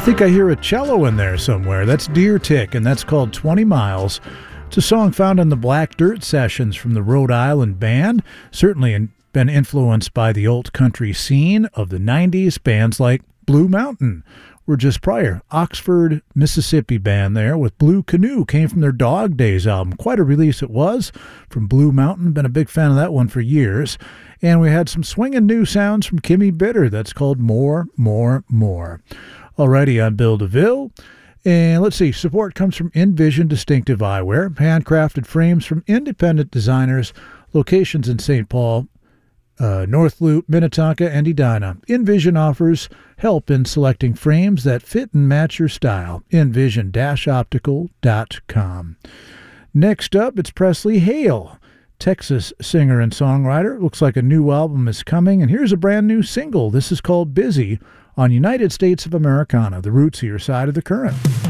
think I hear a cello in there somewhere. That's Deer Tick, and that's called 20 Miles. It's a song found in the Black Dirt Sessions from the Rhode Island band. Certainly been influenced by the old country scene of the 90s. Bands like Blue Mountain were just prior. Oxford, Mississippi band there with Blue Canoe came from their Dog Days album. Quite a release it was from Blue Mountain. Been a big fan of that one for years. And we had some swinging new sounds from Kimmy Bitter. That's called More, More, More. Alrighty, I'm Bill DeVille. And let's see, support comes from Envision Distinctive Eyewear, handcrafted frames from independent designers, locations in St. Paul, North Loop, Minnetonka, and Edina. Envision offers help in selecting frames that fit and match your style. Envision-optical.com. Next up, it's Presley Hale, Texas singer and songwriter. Looks like a new album is coming, and here's a brand new single. This is called Busy on United States of Americana, the rootsier side of the current.